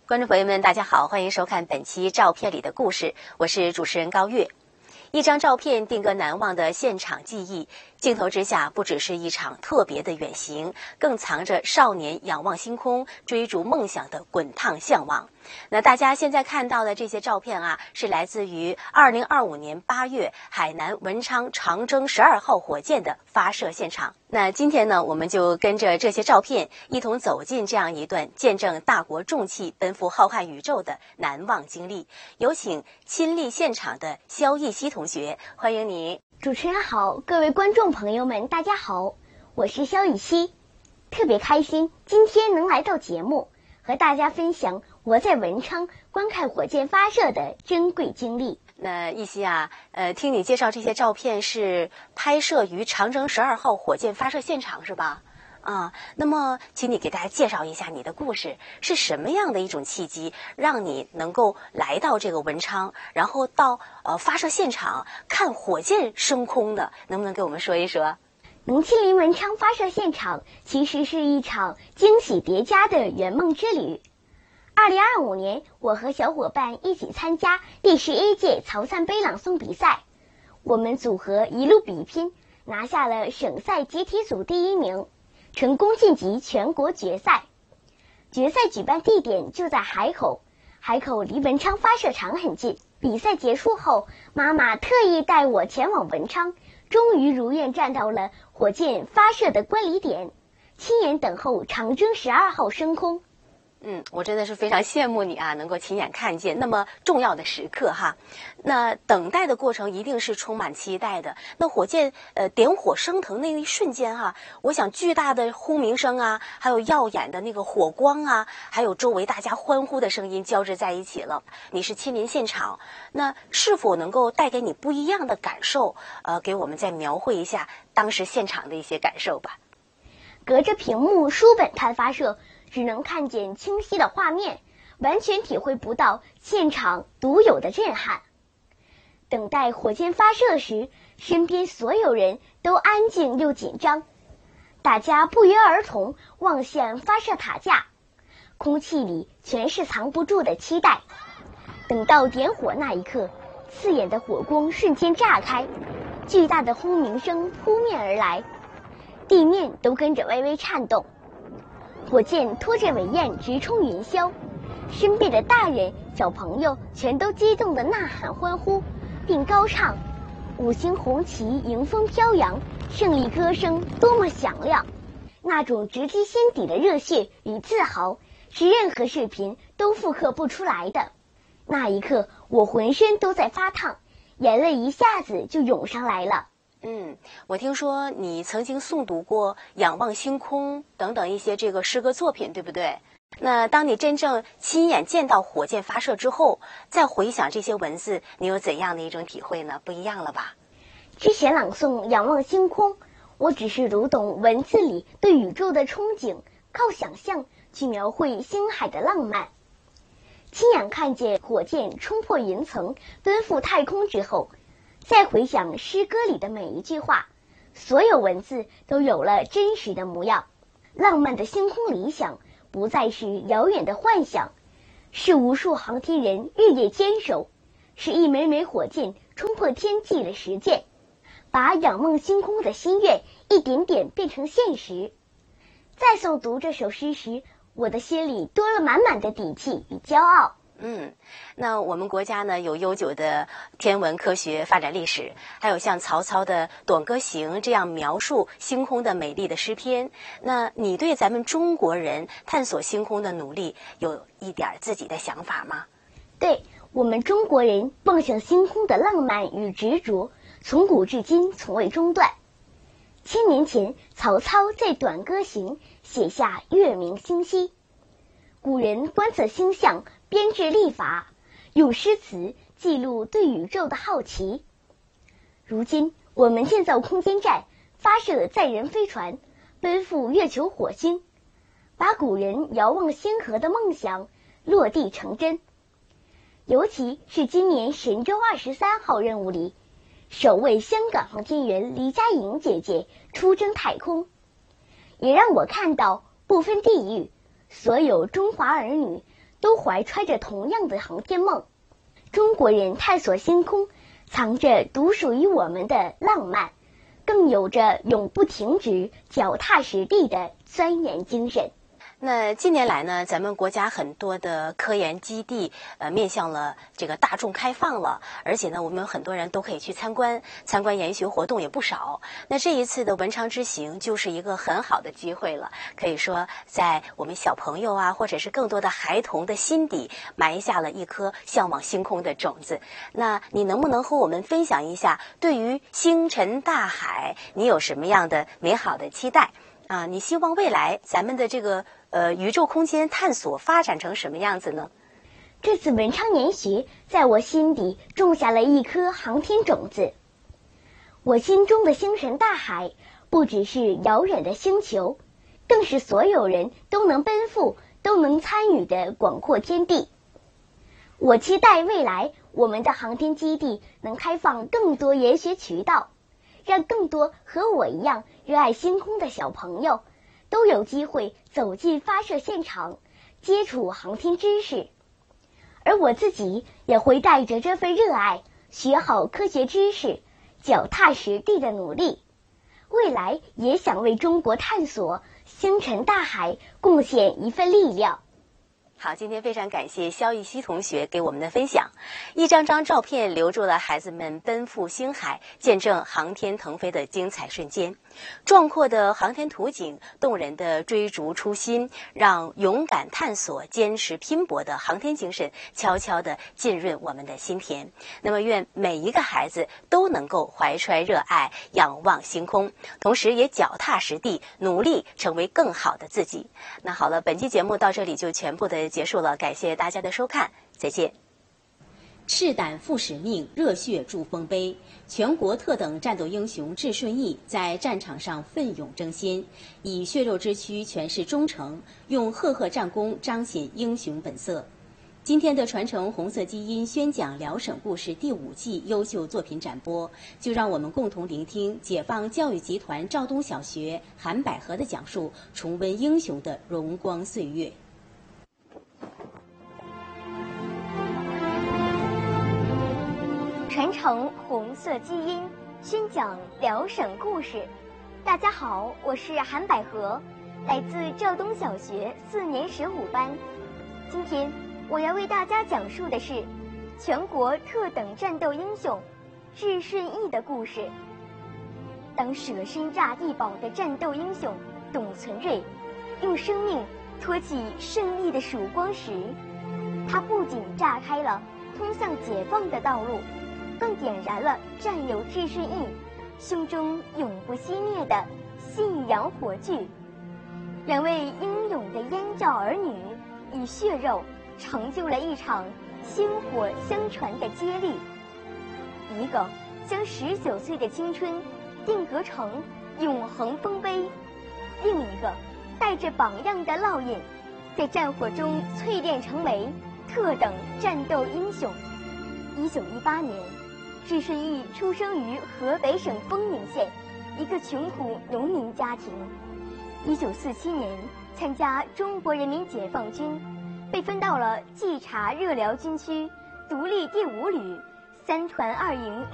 观众朋友们，大家好，欢迎收看本期《照片里的故事》，我是主持人高月。一张照片定格难忘的现场记忆，镜头之下不只是一场特别的远行，更藏着少年仰望星空、追逐梦想的滚烫向往。那大家现在看到的这些照片啊，是来自于2025年8月海南文昌长征12号火箭的发射现场。那今天呢，我们就跟着这些照片一同走进这样一段见证大国重器奔赴浩瀚宇宙的难忘经历。有请亲历现场的肖艺希同学，欢迎你。 主持人好，各位观众朋友们，大家好，我是肖艺希，特别开心今天能来到节目，和大家分享我在文昌观看火箭发射的珍贵经历。 那艺希啊，听你介绍这些照片是拍摄于长征12号火箭发射现场是吧？啊，那么请你给大家介绍一下你的故事，是什么样的一种契机让你能够来到这个文昌，然后到发射现场看火箭升空的，能不能给我们说一说？ 能亲临文昌发射现场，其实是一场惊喜叠加的圆梦之旅。2025年，我和小伙伴一起参加第11届曹赞杯朗诵比赛，我们组合一路比拼，拿下了省赛集体组第1名，成功晋级全国决赛。决赛举办地点就在海口，海口离文昌发射场很近。比赛结束后，妈妈特意带我前往文昌，终于如愿站到了火箭发射的观礼点，亲眼等候长征12号升空。 我真的是非常羡慕你啊，能够亲眼看见那么重要的时刻哈。那等待的过程一定是充满期待的。那火箭点火升腾那一瞬间哈，我想巨大的轰鸣声啊，还有耀眼的那个火光啊，还有周围大家欢呼的声音交织在一起了。你是亲临现场，那是否能够带给你不一样的感受？给我们再描绘一下当时现场的一些感受吧。 隔着屏幕书本看发射，只能看见清晰的画面，完全体会不到现场独有的震撼。等待火箭发射时，身边所有人都安静又紧张，大家不约而同望向发射塔架，空气里全是藏不住的期待。等到点火那一刻，刺眼的火光瞬间炸开，巨大的轰鸣声扑面而来，地面都跟着微微颤动。火箭拖着尾焰直冲云霄，身边的大人小朋友全都激动地呐喊欢呼，并高唱5星红旗迎风飘扬，胜利歌声多么响亮。那种直击心底的热血与自豪，是任何视频都复刻不出来的。那一刻，我浑身都在发烫，眼泪一下子就涌上来了。 我听说你曾经诵读过《仰望星空》等等一些这个诗歌作品，对不对？那当你真正亲眼见到火箭发射之后，再回想这些文字，你有怎样的一种体会呢？不一样了吧？ 之前朗诵《仰望星空》，我只是读懂文字里对宇宙的憧憬，靠想象去描绘星海的浪漫。亲眼看见火箭冲破云层，奔赴太空之后，再回想诗歌里的每一句话，所有文字都有了真实的模样。浪漫的星空理想不再是遥远的幻想，是无数航天人日夜坚守，是一枚枚火箭冲破天际的实践，把仰望星空的心愿一点点变成现实。在诵读这首诗时，我的心里多了满满的底气与骄傲。 那我们国家呢有悠久的天文科学发展历史，还有像曹操的《短歌行》这样描述星空的美丽的诗篇。那你对咱们中国人探索星空的努力有一点自己的想法吗？ 对，我们中国人望向星空的浪漫与执着，从古至今从未中断。1000年前，曹操在《短歌行》写下月明星稀，古人观测星象，编制历法，用诗词记录对宇宙的好奇。如今我们建造空间站，发射载人飞船，奔赴月球火星，把古人遥望星河的梦想落地成真。尤其是今年神舟23号任务里，首位香港航天员黎佳莹姐姐出征太空，也让我看到不分地域，所有中华儿女都怀揣着同样的航天梦。中国人探索星空，藏着独属于我们的浪漫，更有着永不停止、脚踏实地的钻研精神。 那近年来呢，咱们国家很多的科研基地面向了这个大众开放了，而且呢，我们很多人都可以去参观研学活动也不少。那这一次的文昌之行就是一个很好的机会了，可以说在我们小朋友啊，或者是更多的孩童的心底埋下了一颗向往星空的种子。那你能不能和我们分享一下，对于星辰大海，你有什么样的美好的期待啊？你希望未来咱们的这个宇宙空间探索发展成什么样子呢？ 这次文昌研学在我心底种下了一颗航天种子。我心中的星辰大海，不只是遥远的星球，更是所有人都能奔赴、都能参与的广阔天地。我期待未来我们的航天基地能开放更多研学渠道，让更多和我一样热爱星空的小朋友都有机会走进发射现场，接触航天知识。而我自己也会带着这份热爱，学好科学知识，脚踏实地的努力。未来也想为中国探索星辰大海贡献一份力量。 好，今天非常感谢肖逸西同学给我们的分享，一张张照片留住了孩子们奔赴星海，见证航天腾飞的精彩瞬间。壮阔的航天图景，动人的追逐初心，让勇敢探索、坚持拼搏的航天精神悄悄地浸润我们的心田。那么，愿每一个孩子都能够怀揣热爱，仰望星空，同时也脚踏实地，努力成为更好的自己。那好了，本期节目到这里就全部的结束了，感谢大家的收看，再见。赤胆负使命，热血铸丰碑。全国特等战斗英雄智顺义在战场上奋勇争先，以血肉之躯诠释忠诚，用赫赫战功彰显英雄本色。今天的传承红色基因宣讲辽省故事第5季优秀作品展播，就让我们共同聆听解放教育集团肇东小学韩百合的讲述，重温英雄的荣光岁月。 传承红色基因，宣讲辽省故事。大家好，我是韩百合，来自肇东小学4年15班。今天我要为大家讲述的是全国特等战斗英雄智顺义的故事。当舍身炸地堡的战斗英雄董存瑞用生命托起胜利的曙光时，他不仅炸开了通向解放的道路，更点燃了战友智顺义胸中永不熄灭的信仰火炬。2位英勇的燕赵儿女以血肉成就了一场薪火相传的接力，一个将19岁的青春定格成永恒丰碑，另一个带着榜样的烙印，在战火中淬炼成为特等战斗英雄。1918年，智顺义出生于河北省丰宁县一个穷苦农民家庭。1947年参加中国人民解放军，被分到了冀察热辽军区独立第5旅3团2营